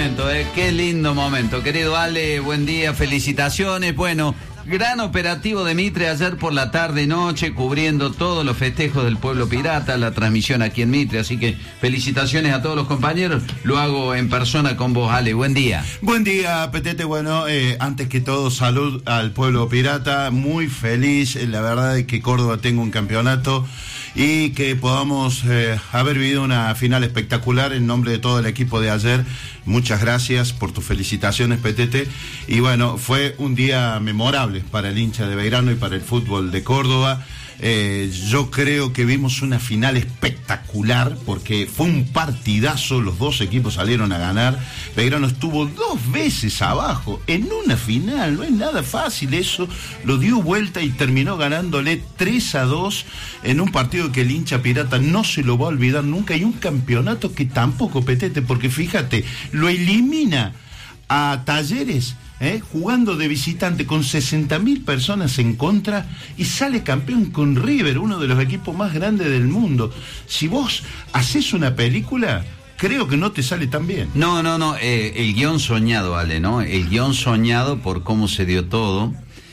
momento, qué lindo momento. Querido Ale, buen día, felicitaciones. Bueno, gran operativo de Mitre ayer por la tarde y noche, cubriendo todos los festejos del pueblo pirata, la transmisión aquí en Mitre, así que felicitaciones a todos los compañeros. Lo hago en persona con vos, Ale, buen día. Buen día, Petete. Bueno, antes que todo, salud al pueblo pirata, muy feliz, la verdad de que Córdoba tenga un campeonato y que podamos haber vivido una final espectacular en nombre de todo el equipo de ayer. Muchas gracias por tus felicitaciones, Petete. Y bueno, fue un día memorable para el hincha de Belgrano y para el fútbol de Córdoba. Yo creo que vimos una final espectacular porque fue un partidazo, los dos equipos salieron a ganar. Belgrano estuvo 2 veces abajo en una final, no es nada fácil eso, lo dio vuelta y terminó ganándole 3-2 en un partido que el hincha pirata no se lo va a olvidar nunca, y un campeonato que tampoco, Petete, porque fíjate, lo elimina a Talleres, jugando de visitante con 60.000 personas en contra, y sale campeón con River, uno de los equipos más grandes del mundo. Si vos haces una película, creo que no te sale tan bien. No, el guión soñado, Ale, ¿no? El guión soñado por cómo se dio todo.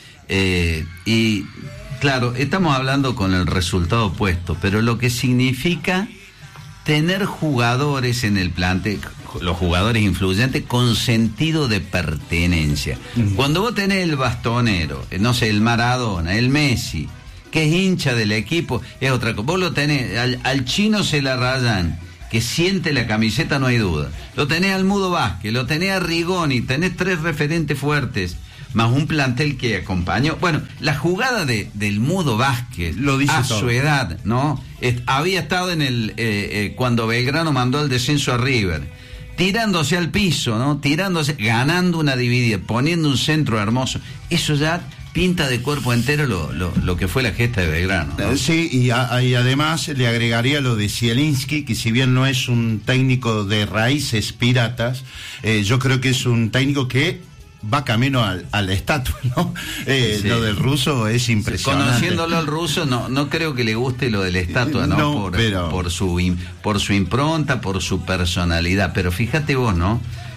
Y claro, estamos hablando con el resultado opuesto, pero lo que significa tener jugadores en el plantel, los jugadores influyentes con sentido de pertenencia. Cuando vos tenés el bastonero, no sé, el Maradona, el Messi, que es hincha del equipo, es otra cosa. Vos lo tenés, al chino se la rayan, que siente la camiseta, no hay duda. Lo tenés al Mudo Vázquez, lo tenés a Rigoni, tenés 3 referentes fuertes, más un plantel que acompañó. Bueno, la jugada del Mudo Vázquez, lo dice a todo. Su edad, ¿no? Había estado en el cuando Belgrano mandó el descenso a River, tirándose al piso, ¿no? Ganando una dividida, poniendo un centro hermoso. Eso ya pinta de cuerpo entero lo que fue la gesta de Belgrano, ¿no? Sí, y además le agregaría lo de Zielinski, que si bien no es un técnico de raíces piratas, yo creo que es un técnico que va camino al estatua, ¿no? Sí. Lo del ruso es impresionante. Conociéndolo al ruso, no creo que le guste lo de la estatua, ¿no? Por su impronta, por su personalidad. Pero fíjate vos, ¿no?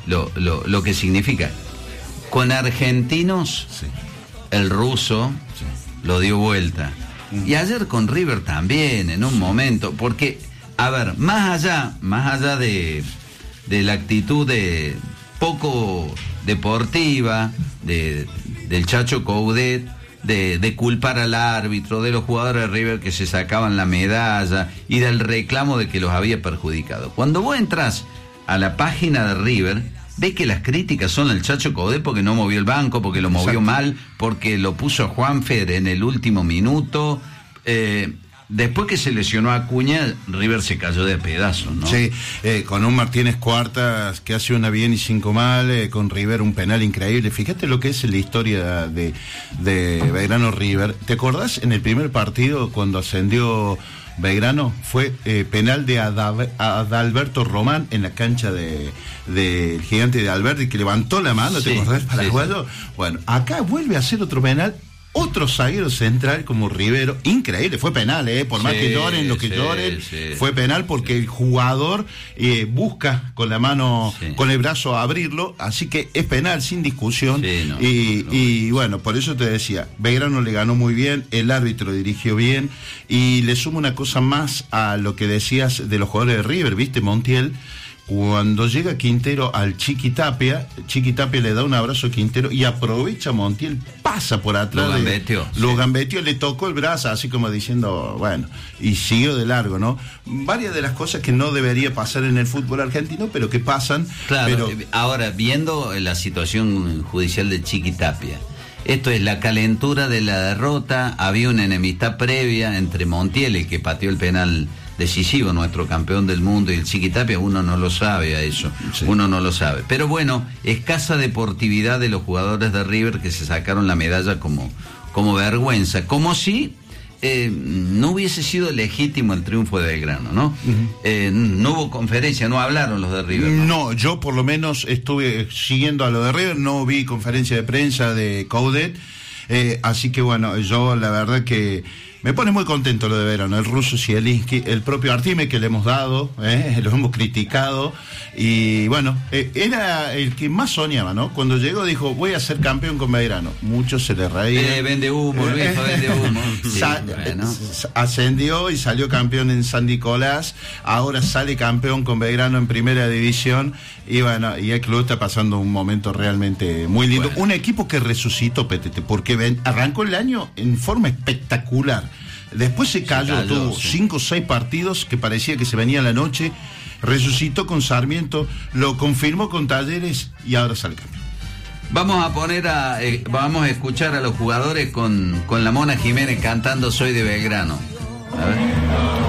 Lo que significa. Con argentinos, sí, el ruso, sí, lo dio vuelta. Y ayer con River también, en un momento. Porque, a ver, más allá de la actitud de poco deportiva del Chacho Coudet, de culpar al árbitro, de los jugadores de River que se sacaban la medalla y del reclamo de que los había perjudicado. Cuando vos entras a la página de River, ves que las críticas son al Chacho Coudet porque no movió el banco, porque lo movió mal, porque lo puso a Juanfer en el último minuto. Después que se lesionó a Acuña, River se cayó de pedazos, ¿no? Sí, con un Martínez Cuartas que hace una bien y 5 mal, con River un penal increíble. Fíjate lo que es la historia de Belgrano River. ¿Te acordás en el primer partido cuando ascendió Belgrano? Fue penal de Adalberto Román en la cancha del Gigante de Alberdi, que levantó la mano, ¿te acordás? Para el juego. Bueno, acá vuelve a hacer otro penal. Otro zaguero central como Rivero, increíble, fue penal, por más que lloren lo que lloren, fue penal porque el jugador busca con la mano, con el brazo a abrirlo, así que es penal sin discusión. Y bueno, por eso te decía, Belgrano le ganó muy bien, el árbitro dirigió bien, y le sumo una cosa más a lo que decías de los jugadores de River, ¿viste? Montiel, cuando llega Quintero al Chiqui Tapia le da un abrazo a Quintero y aprovecha Montiel, pasa por atrás, lo gambeteó, le tocó el brazo así como diciendo, bueno, y siguió de largo, ¿no? Varias de las cosas que no debería pasar en el fútbol argentino, pero que pasan. Claro, pero ahora, viendo la situación judicial de Chiqui Tapia, esto es la calentura de la derrota, había una enemistad previa entre Montiel, el que pateó el penal decisivo, nuestro campeón del mundo, y el Chiqui Tapia, uno no lo sabe a eso, uno no lo sabe. Pero bueno, escasa deportividad de los jugadores de River que se sacaron la medalla como vergüenza, como si no hubiese sido legítimo el triunfo de Belgrano, ¿no? No hubo conferencia, no hablaron los de River, ¿no? No, yo por lo menos estuve siguiendo a lo de River, no vi conferencia de prensa de Coudet, así que bueno, yo la verdad que Me pone muy contento lo de Belgrano, el ruso Zielinski, el propio Artime que le hemos dado, lo hemos criticado, y bueno, era el que más soñaba, ¿no? Cuando llegó dijo, voy a ser campeón con Belgrano. Muchos se le reían. Vende humo, Luis, vende humo. Sí, bueno. Ascendió y salió campeón en San Nicolás, ahora sale campeón con Belgrano en primera división, y bueno, y el club está pasando un momento realmente muy lindo. Bueno. Un equipo que resucitó, Petete, porque arrancó el año en forma espectacular. Después se cayó, tuvo 5 o 6 partidos que parecía que se venía la noche, resucitó con Sarmiento, lo confirmó con Talleres y ahora sale campeón. Vamos a escuchar a los jugadores con la Mona Jiménez cantando Soy de Belgrano. A ver.